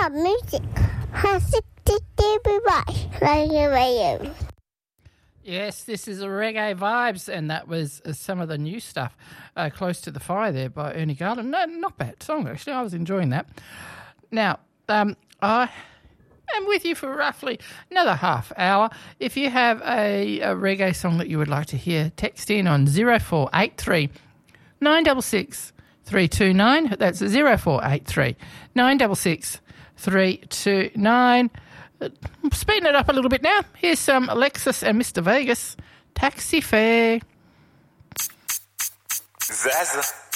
love music. Radio. Yes, this is a Reggae Vibes, and that was some of the new stuff, Close to the Fire there by Ernie Garland. No, not bad song, actually. I was enjoying that. Now, I am with you for roughly another half hour. If you have a reggae song that you would like to hear, text in on 0483 966 329. That's 0483 966 329. Speeding it up a little bit now. Here's some Alexis and Mr. Vegas, Taxi Fare. Zaza.